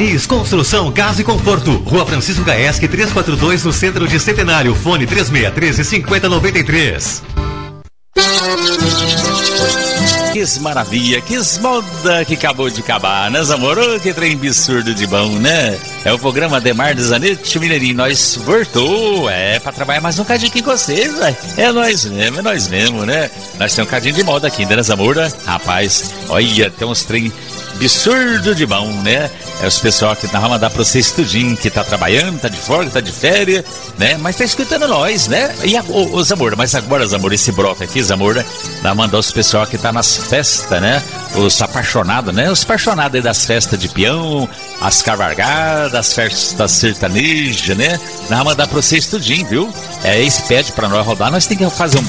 Paris Construção, Casa e Conforto. Rua Francisco Gaeschi, 342, no centro de Centenário. Fone 3613-5093. Que maravilha, que moda que acabou de acabar, né, amor? Oh, que trem absurdo de bom, né? É o programa Ademar de Zanetti Mineirinho. Nós voltou, pra trabalhar mais um cadinho aqui com vocês, velho. É nós mesmo, né? Nós temos um cadinho de moda aqui, né, Zamora? Rapaz, olha, tem uns trem absurdo de bom, né? É os pessoal que nós vamos mandar pra vocês tudinho, que tá trabalhando, tá de folga, tá de férias, né? Mas tá escutando nós, né? E o Zamora, mas agora, Zamora, esse bloco aqui, Zamora, nós mandar os pessoal que tá nas festas, né? Os apaixonados, né? Os apaixonados aí das festas de peão, as cavalgadas, as festas sertanejas, né? Nós vamos mandar pra vocês tudinho, viu? Esse pede pra nós rodar, nós temos que fazer um